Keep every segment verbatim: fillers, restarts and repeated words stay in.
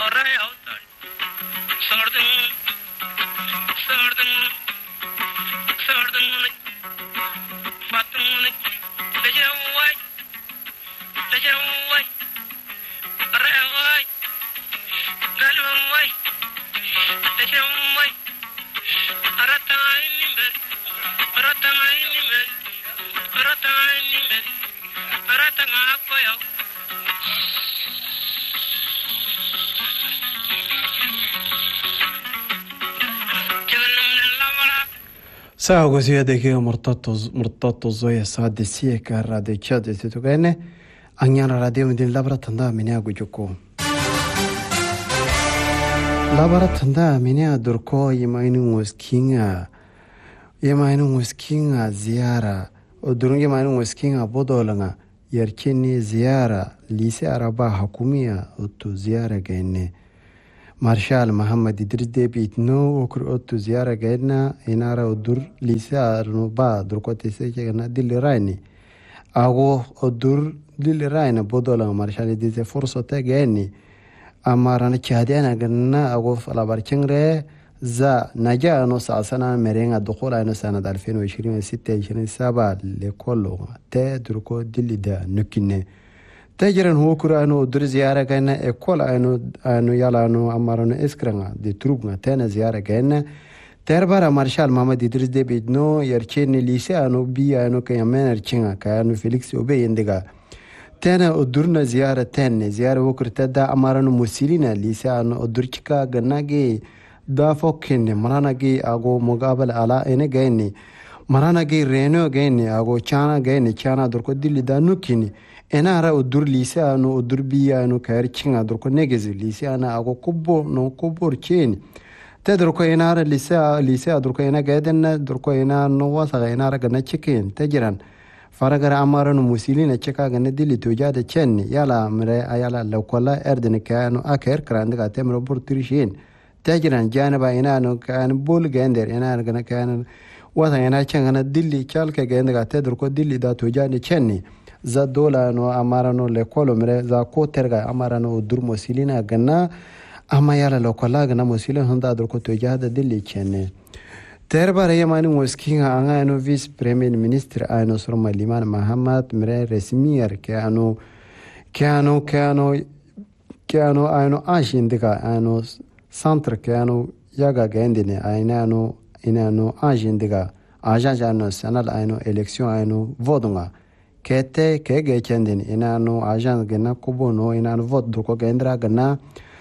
ساعة دقيقة مرتطز مرتطز زوية سادسية كراديو تشاد تتوقعنا أنيانا راديو مدين لابرا تندا منيا جوجوكو لابرا تندا منيا دركو يماينو وسكينغا يماينو وسكينغا زيارة ودرون يماينو وسكينغا بودولنغا يركني زيارة ليسي عربا حكومية وتو زيارة جيني مارشال محمد إدريس ديبيت نو وكر أوتو زيارة جينا إنارا ودور ليسا أرنوبا دركو تسيكي غنا ديلي رايني أغو ودور ديلي راينا بودولا مارشال إدريس فرصة تاقيني أما رانا كهدينا غنا أغو فالاباركين ري زا نجا أنو ساسانا مرينغا دخول أنو سنة ألفين وعشرين ستة عشرين سبعة لكولو تا دركو ديلي دا نكيني تجرن هو كرانو در زيارة كنا إقول أنو أنو يلا أنو أمارنو إسكرنا دي تروبنا تنا زيارة كنا تربارا مارشال محمد إدريس ديبيت نو يركيني ليسي أنو بي أنو كيامين يركينا كأنو فيليكس أوبي يندقا تنا أدورنا زيارة تاني زيارة هو كرتدا أمارنو مسيرنا ليسي أنو أدوركا جناجي دا فوكيني مراناجي أغو مقابل على إني جيني مراناجي رينو جيني أغو چانا جيني چانا دركو ديلي دا نوكيني enara udur lise anu udur biya anu kair chinga durko negezi lise ana ago kubo no kubor cheni te durko enara lise lise durko ena gaden durko ena no wasa enara gana chicken te jiran faragara amara no musilina cheka gana dili tojade chenni yala mre ayala lokola erdene kanu aker krandga temro burtirishin te jiran janaba ena no kan bol gender ena gana kan wasa ena changana dili chalka ganda te durko dili da tojade chenni za dola no amarano le kolo mere za ko terga amarano dur mosilina ganna ama yala lokola gana mosilina honda dur ko tojada dilli chenne terbara yamani moskinga anga no vice premier ministre ayno sorma liman mahamad mere resmier ke anu ke anu ke anu ke anu ayno ajindika ayno centre ke anu yaga gendine ayno inano ajindika ajajano sanal ayno election ayno vodunga kete kege chendin inano ajan gena kubono inano vot druko gendra gena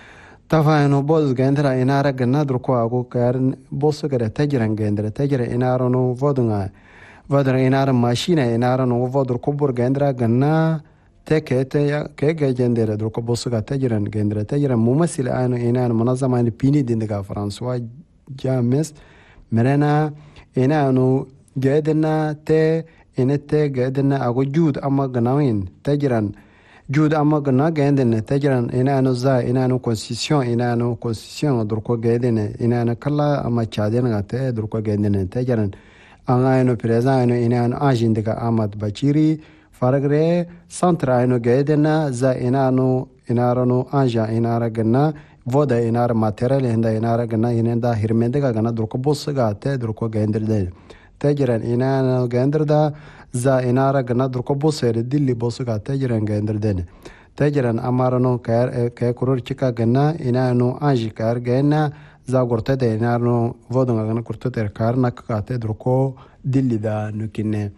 tafano boz gendra inara gena druko ago kar boso gere tajran gendra tajra inaro no vodunga vodra inara machine inara no vodr kubur gendra gena tekete kege gendra druko boso ga tajran gendra tajra mumasil ano inano munazama ni pini dindiga François James merena inano gedena te inete gadena ago jud amma ganawin tajran jud amma gana gadena tajran inano za inano constitution inano constitution durko gadena inano kala amma chaden gate durko gadena tajran angayno prezano inano ajindika Ahmad Bachiri faragre centra ino gadena za inano inarano anja inara gana voda inara material inda inara gana inenda hirmendega gana durko bosga te durko gadena تجرن إننا جندر دا زا إنارا جندر كبوسير دللي بوسكا تجرن جندر دين تجرن أمارنو كار ككرور شكا جنا إنانو أنجي كار جنا زا قرطة دا إنارنو فودنا جنا قرطة تركار نكا تدركو دللي دا نكينه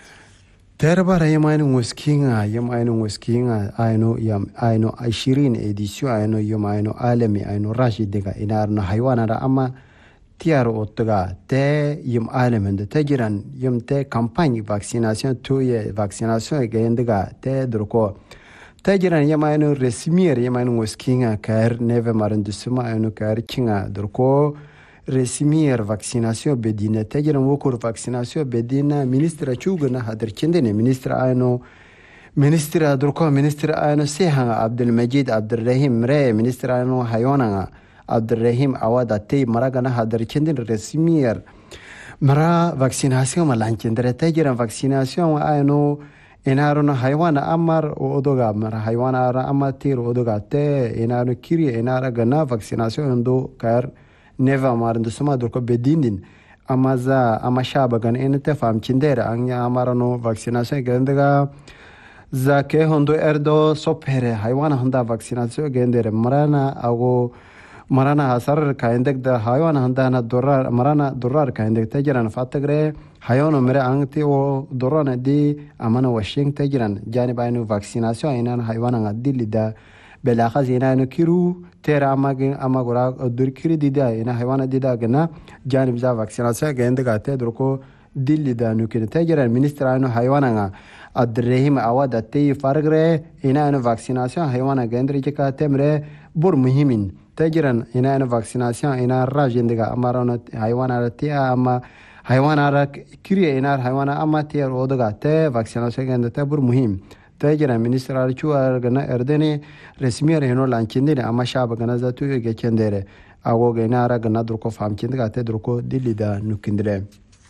تربا ريماين مسكينة يماين مسكينة أينو يم أينو عشرين إديسيو أينو يماينو عالمي أينو راشد دكا إنارنو حيوانا را أما تيارو أوتغا تي يم عالمند تجرن يم تي كامباني فاكسيناسيون توي فاكسيناسيون جيندغا تي دركو تجرن يماينو رسمير يماينو مسكينة كار نيفا مارندسما أينو كار كينغا دركو رسمير فاكسيناسيون بدينة تجرن وكور فاكسيناسيون بدينة مينستر تشوغنا هادر كندني مينستر أينو مينستر دركو مينستر أينو سيها عبد المجيد عبد الرحيم مري مينستر أينو حيوانا عبد الرحيم عواد تي مراغنا هادر كندن رسمير مرا فاكسيناسيون مالانكندر تجرن فاكسيناسيون أينو inaruno haywana amar odoga mar haywana ara amatir odoga te inaru kiri inara gana vaccination ndo kar neva mar ndo suma durko bedindin amaza amashaba gan enete fam chindera anya amarano vaccination gendaga za ke hondo erdo sopere haywana honda vaccination gendere marana ago marana hasar kaindek da haywana honda na dorar marana dorar kaindek tajiran fatagre hayano mere angti o dorana di amana washing tajiran janibainu vaccination inan haywana ngadili da belaga zina no kiru tera amag amagora dur kiri dida ina haywana dida gna janib za vaccination gendega te durko dilli da no kin tajiran ministra no haywana nga adrehim awada te fargre ina no vaccination haywana gendri ka temre bur muhimin tajiran ina no vaccination ina rajendega amarona haywana tia ama haywana ra kiri ina haywana amati odoga te vaccination gende te bur muhim tajiran ministra chuar gana erdene resmi reno lanchindine ama shaba gana zatu ge kendere ago gena ra gana durko famchindiga te durko dilida nukindre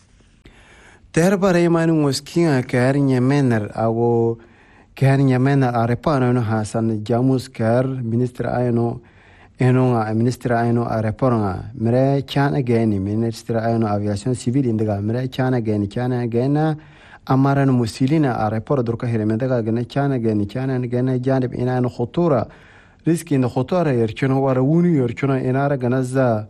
terbare manu muskinga karinya mener ago karinya mener arepano no hasan jamus kar ministra ayno enonga ministra ayno areponga mere chana geni ministra ayno aviation civil indiga mere chana geni chana gena amaran musilina airport durka hiremendaga gena chana geni chana gena janib ina no khutura riski no khutura yerchuno wara wuni yerchuno inara ganazza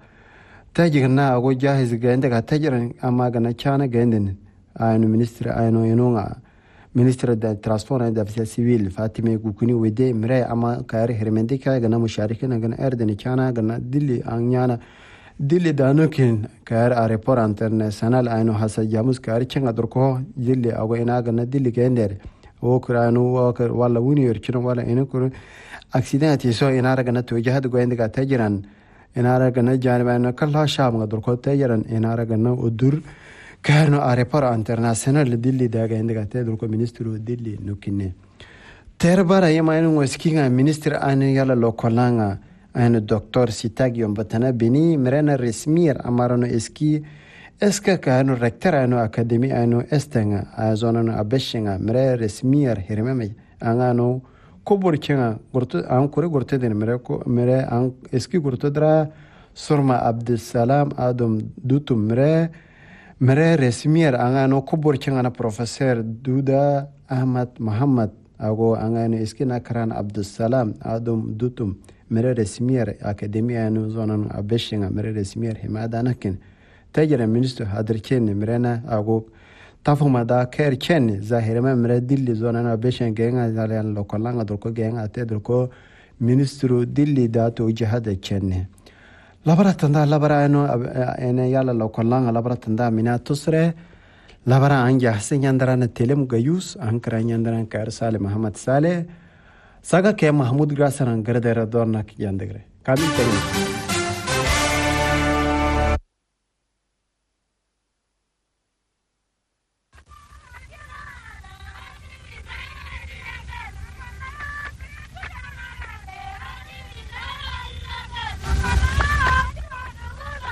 tajigna ago jahiz gendaga tajiran ama gana chana gendin ayno ministra ayno enonga ministra da transport and aviation civil fatime gukuni wede mere ama kayar hiremendika gana musharikina gana erdeni chana gana dilli anyana dilli danukin kayar airport international ayno hasa jamus kayar chenga durko dilli ago ina gana dilli gender o kuranu wakar wala wuni yerchino wala ina kur accident so ina gana tujahad goendiga tajiran ina gana janibana kala sham durko tajiran ina gana udur كانوا أريبار انترناسيونال ديلي داغا عندك تدرو كمينسترو ديلي نوكيني تربارا يما انو وسكيغا مينستر ان يالا لوكولانغا ان دكتور سيتاغيوم بتنا بني مرنا رسمير امارونو اسكي اسكا كانوا ريكتور انو اكاديمي انو استنغا ازونانو ابشينغا مرا رسمير هيرمامي انانو كوبوركينغا غورتو ان كوري غورتو دين مركو مرا ان اسكي غورتو درا سورما عبد السلام ادم دوتو مرا mere resmier angano kubur changana professor Duda Ahmad Muhammad ago angano iskina karan Abdussalam adum dutum mere resmier akademiya anu zonan abeshinga mere resmier himadanakin tajira minister hadirchen merena ago tafumada kerchen zahirema mere dilli zonan abeshin genga zalian lokalanga durko genga te durko ministru dilli datu jihad chenne labara tanda labara eno ene yala lokolanga labara tanda mina tusre labara anja hasen yandara na telem gayus ankara yandara kar sale muhammad sale saga ke mahmud grasaran gardera dornak yandegre kamil tari